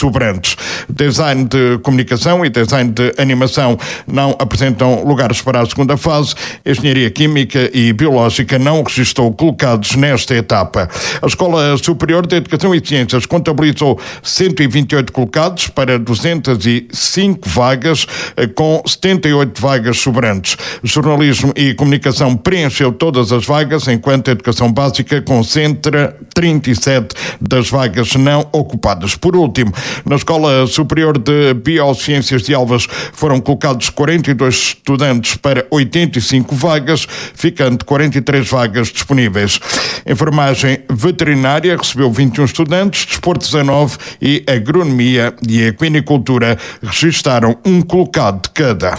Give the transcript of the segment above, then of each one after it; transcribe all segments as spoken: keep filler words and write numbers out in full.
sobrantes. Design de comunicação e design de animação não apresentam lugares para a segunda fase. Engenharia Química e Biológica não registrou colocados nesta etapa. A Escola Superior de Educação e Ciências contabilizou cento e vinte e oito colocados para duzentas e cinco vagas, com setenta e oito vagas sobrantes. Jornalismo e Comunicação preencheu todas as vagas, enquanto a Educação Básica concentra trinta e sete das vagas não ocupadas. Por último, na Escola Superior de Biociências de Elvas foram colocados quarenta e dois estudantes para oitenta e cinco vagas, ficando quarenta e três vagas disponíveis. Enfermagem Veterinária recebeu vinte e um estudantes, Desporto dezanove e Agronomia e Equinicultura registaram um colocado de cada.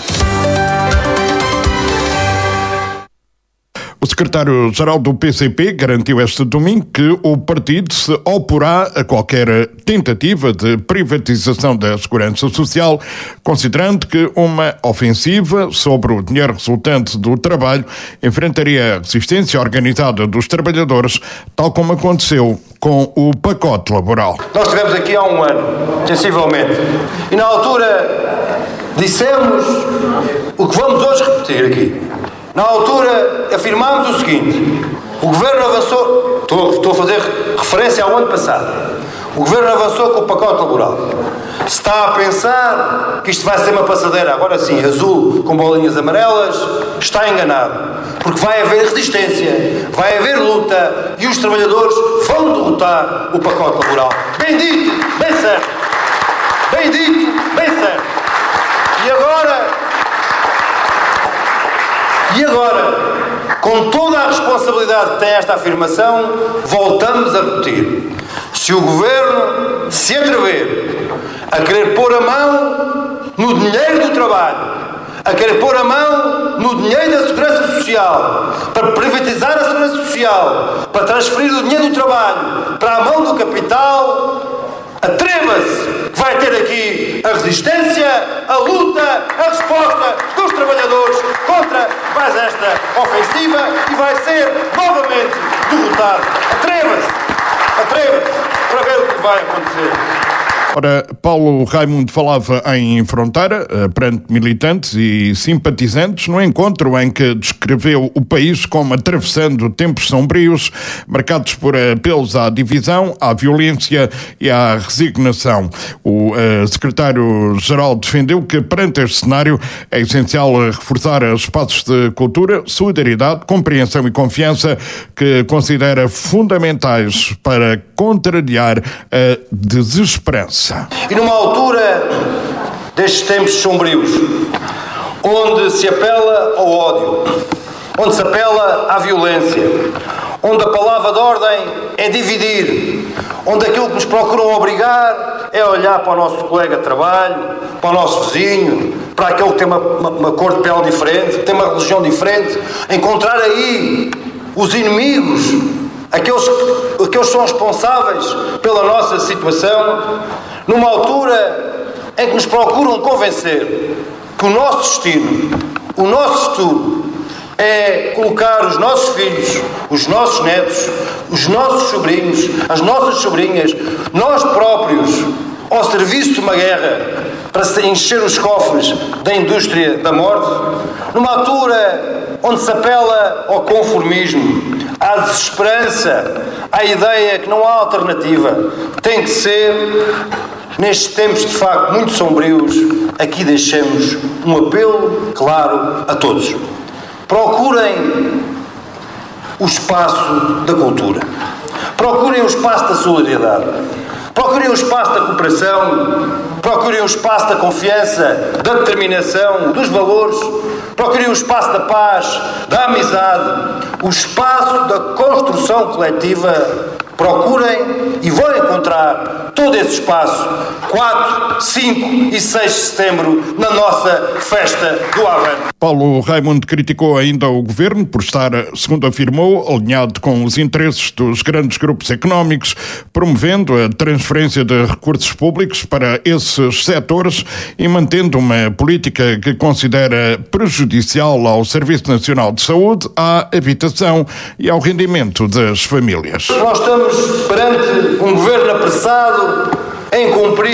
O secretário-geral do P C P garantiu este domingo que o partido se oporá a qualquer tentativa de privatização da Segurança Social, considerando que uma ofensiva sobre o dinheiro resultante do trabalho enfrentaria a resistência organizada dos trabalhadores, tal como aconteceu com o pacote laboral. Nós estivemos aqui há um ano, sensivelmente, e na altura dissemos o que vamos hoje repetir aqui. Na altura afirmámos o seguinte: o Governo avançou, estou, estou a fazer referência ao ano passado, o Governo avançou com o pacote laboral. Se está a pensar que isto vai ser uma passadeira, agora sim, azul com bolinhas amarelas, está enganado. Porque vai haver resistência, vai haver luta e os trabalhadores vão derrotar o pacote laboral. Bem dito, bem certo. Bem dito, bem certo. E agora... E agora, com toda a responsabilidade que tem esta afirmação, voltamos a repetir. Se o Governo se atrever a querer pôr a mão no dinheiro do trabalho, a querer pôr a mão no dinheiro da Segurança Social, para privatizar a Segurança Social, para transferir o dinheiro do trabalho para a mão do capital, atreva-se. Vai ter aqui a resistência, a luta, a resposta dos trabalhadores contra mais esta ofensiva e vai ser novamente derrotado. Atreva-se, atreva-se para ver o que vai acontecer. Ora, Paulo Raimundo falava em fronteira, perante militantes e simpatizantes, no encontro em que descreveu o país como atravessando tempos sombrios, marcados por apelos à divisão, à violência e à resignação. O uh, secretário-geral defendeu que, perante este cenário, é essencial reforçar espaços de cultura, solidariedade, compreensão e confiança, que considera fundamentais para contrariar a desesperança. E numa altura destes tempos sombrios, onde se apela ao ódio, onde se apela à violência, onde a palavra de ordem é dividir, onde aquilo que nos procuram obrigar é olhar para o nosso colega de trabalho, para o nosso vizinho, para aquele que tem uma, uma, uma cor de pele diferente, que tem uma religião diferente, encontrar aí os inimigos, aqueles, aqueles que são responsáveis pela nossa situação, numa altura em que nos procuram convencer que o nosso destino, o nosso futuro, é colocar os nossos filhos, os nossos netos, os nossos sobrinhos, as nossas sobrinhas, nós próprios, ao serviço de uma guerra para se encher os cofres da indústria da morte, numa altura onde se apela ao conformismo, à desesperança, à ideia que não há alternativa. Tem que ser, nestes tempos de facto muito sombrios, aqui deixamos um apelo claro a todos. Procurem o espaço da cultura. Procurem o espaço da solidariedade. Procurem o espaço da cooperação. Procurem o espaço da confiança, da determinação, dos valores. Procurem o espaço da paz, da amizade, o espaço da construção coletiva. Procurem e vão encontrar todo esse espaço quatro, cinco e seis de setembro na nossa festa do Avante. Paulo Raimundo criticou ainda o governo por estar, segundo afirmou, alinhado com os interesses dos grandes grupos económicos, promovendo a transferência de recursos públicos para esses setores e mantendo uma política que considera prejudicial ao Serviço Nacional de Saúde, à habitação e ao rendimento das famílias. Nós estamos perante um governo apressado em cumprir